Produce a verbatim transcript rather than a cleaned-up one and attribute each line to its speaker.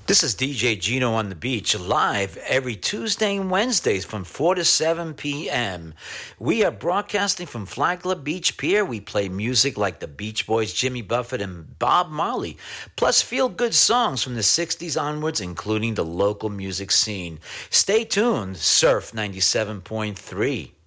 Speaker 1: This is D J Gino on the Beach, live every Tuesday and Wednesdays from four to seven p.m. We are broadcasting from Flagler Beach Pier. We play music like the Beach Boys, Jimmy Buffett, and Bob Marley, plus feel-good songs from the sixties onwards, including the local music scene. Stay tuned, Surf ninety-seven point three.